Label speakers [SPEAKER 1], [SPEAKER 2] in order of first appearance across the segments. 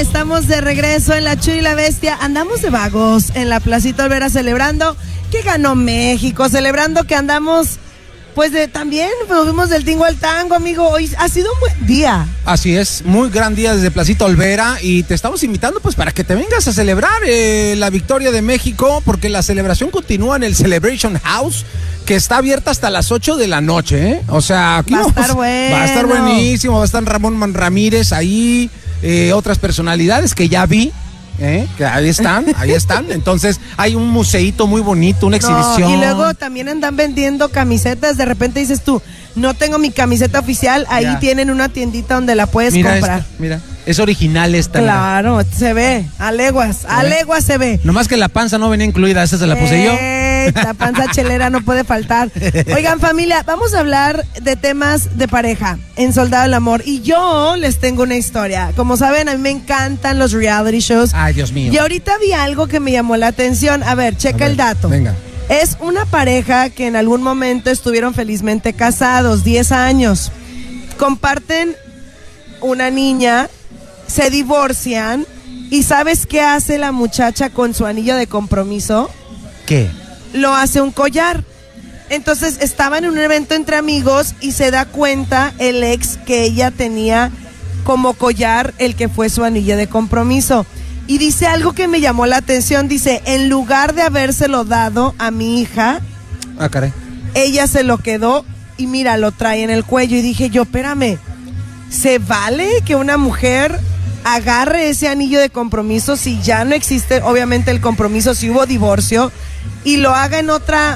[SPEAKER 1] Estamos de regreso en La Chula y la Bestia. Andamos de vagos en la Placita Olvera celebrando que ganó México, celebrando que andamos, pues también nos fuimos del tingo al tango, amigo. Hoy ha sido un buen día.
[SPEAKER 2] Así es, muy gran día desde Placita Olvera y te estamos invitando pues para que te vengas a celebrar la victoria de México, porque la celebración continúa en el Celebration House, que está abierta hasta las 8 de la noche, ¿eh? O sea, aquí
[SPEAKER 1] va a estar bueno.
[SPEAKER 2] Va a estar buenísimo, va a estar Ramón Ramírez ahí, otras personalidades que ya vi. Que ahí están. Entonces hay un museíto muy bonito, una exhibición.
[SPEAKER 1] Y luego también andan vendiendo camisetas. De repente dices tú, no tengo mi camiseta oficial. Ahí tienen una tiendita donde la puedes comprar.
[SPEAKER 2] Mira, es original esta.
[SPEAKER 1] Claro, se ve, a leguas se ve.
[SPEAKER 2] Nomás que la panza no venía incluida, esa se la puse yo.
[SPEAKER 1] La panza chelera no puede faltar. Oigan, familia, vamos a hablar de temas de pareja en Soldado del Amor. Y yo les tengo una historia. Como saben, a mí me encantan los reality shows.
[SPEAKER 2] Ay, Dios mío.
[SPEAKER 1] Y ahorita vi algo que me llamó la atención. A ver, checa el dato.
[SPEAKER 2] Venga.
[SPEAKER 1] Es una pareja que en algún momento estuvieron felizmente casados, 10 años. Comparten una niña, se divorcian. ¿Y sabes qué hace la muchacha con su anillo de compromiso?
[SPEAKER 2] ¿Qué?
[SPEAKER 1] Lo hace un collar. Entonces estaban en un evento entre amigos y se da cuenta el ex que ella tenía como collar el que fue su anillo de compromiso. Y dice algo que me llamó la atención. Dice, en lugar de habérselo dado a mi hija,
[SPEAKER 2] caray,
[SPEAKER 1] ella se lo quedó y mira, lo trae en el cuello. Y dije yo, espérame, ¿se vale que una mujer agarre ese anillo de compromiso si ya no existe, obviamente, el compromiso, si hubo divorcio, y lo haga en otra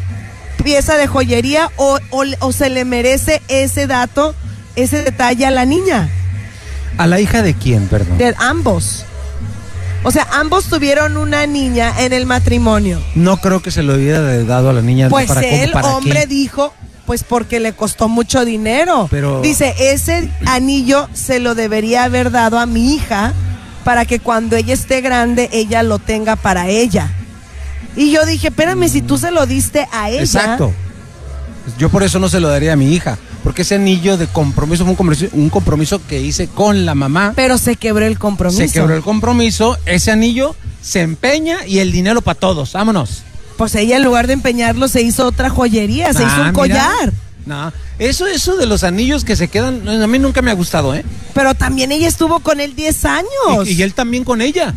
[SPEAKER 1] pieza de joyería, o se le merece ese dato, ese detalle a la niña?
[SPEAKER 2] ¿A la hija de quién, perdón?
[SPEAKER 1] De ambos. O sea, ambos tuvieron una niña en el matrimonio.
[SPEAKER 2] No creo que se lo hubiera dado a la niña.
[SPEAKER 1] Pues el hombre
[SPEAKER 2] ¿qué?
[SPEAKER 1] Dijo, pues porque le costó mucho dinero.
[SPEAKER 2] Pero
[SPEAKER 1] dice, ese anillo se lo debería haber dado a mi hija para que cuando ella esté grande, ella lo tenga para ella. Y yo dije, espérame, si tú se lo diste a ella.
[SPEAKER 2] Exacto. Yo por eso no se lo daría a mi hija, porque ese anillo de compromiso fue un compromiso que hice con la mamá.
[SPEAKER 1] Pero se quebró el compromiso.
[SPEAKER 2] Se quebró el compromiso, ese anillo se empeña y el dinero para todos. Vámonos.
[SPEAKER 1] Pues ella, en lugar de empeñarlo, se hizo otra joyería, se hizo un collar.
[SPEAKER 2] No, eso de los anillos que se quedan, a mí nunca me ha gustado, ¿eh?
[SPEAKER 1] Pero también ella estuvo con él 10 años.
[SPEAKER 2] Y él también con ella.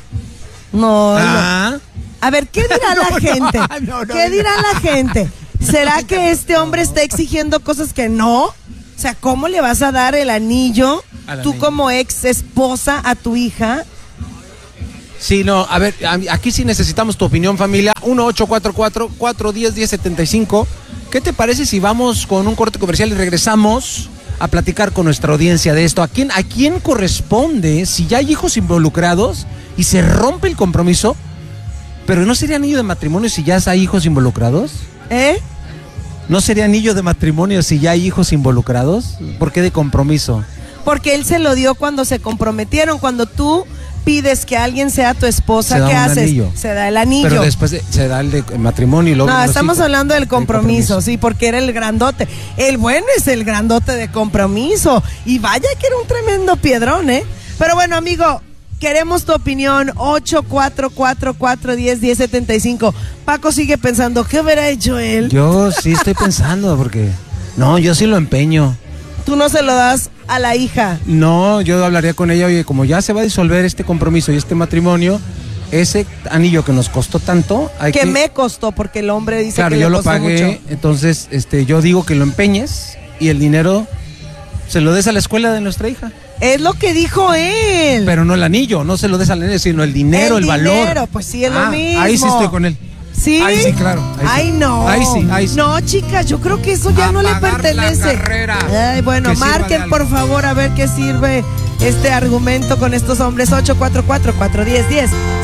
[SPEAKER 1] No. A ver, ¿qué dirá la gente? ¿Qué dirá la gente? ¿Será que este hombre está exigiendo cosas que no? O sea, ¿cómo le vas a dar el anillo, tú como ex esposa, a tu hija?
[SPEAKER 2] Sí, no, a ver, aquí sí necesitamos tu opinión, familia. 1-844-410-1075. ¿Qué te parece si vamos con un corte comercial y regresamos a platicar con nuestra audiencia de esto? ¿A quién corresponde si ya hay hijos involucrados y se rompe el compromiso? ¿Pero no sería anillo de matrimonio si ya hay hijos involucrados? ¿No sería anillo de matrimonio si ya hay hijos involucrados? ¿Por qué de compromiso?
[SPEAKER 1] Porque él se lo dio cuando se comprometieron. Cuando tú pides que alguien sea tu esposa, ¿qué haces?
[SPEAKER 2] Anillo.
[SPEAKER 1] Se da el anillo.
[SPEAKER 2] Pero después se da el de matrimonio y luego.
[SPEAKER 1] No, estamos hablando del compromiso, sí, porque era el grandote. El bueno es el grandote de compromiso. Y vaya que era un tremendo piedrón, ¿eh? Pero bueno, amigo, queremos tu opinión. 844-410-1075. Paco sigue pensando, ¿qué hubiera hecho él?
[SPEAKER 2] Yo sí estoy pensando, porque no, yo sí lo empeño.
[SPEAKER 1] Tú no se lo das a la hija.
[SPEAKER 2] No, yo hablaría con ella, oye, como ya se va a disolver este compromiso y este matrimonio, ese anillo que nos costó tanto,
[SPEAKER 1] me costó, porque el hombre dice
[SPEAKER 2] claro,
[SPEAKER 1] que
[SPEAKER 2] yo
[SPEAKER 1] le
[SPEAKER 2] lo
[SPEAKER 1] costó
[SPEAKER 2] pagué,
[SPEAKER 1] mucho.
[SPEAKER 2] Entonces, yo digo que lo empeñes y el dinero se lo des a la escuela de nuestra hija.
[SPEAKER 1] Es lo que dijo él.
[SPEAKER 2] Pero no el anillo, no se lo des al nene, sino el dinero, el valor.
[SPEAKER 1] Pues sí, es lo mismo.
[SPEAKER 2] Ahí sí estoy con él.
[SPEAKER 1] ¿Sí?
[SPEAKER 2] Ahí sí, claro.
[SPEAKER 1] Ahí sí. No.
[SPEAKER 2] Ahí sí.
[SPEAKER 1] No, chicas, yo creo que eso ya no le pertenece. Ay, bueno, marquen por favor a ver qué sirve este argumento con estos hombres. 844-410-1075.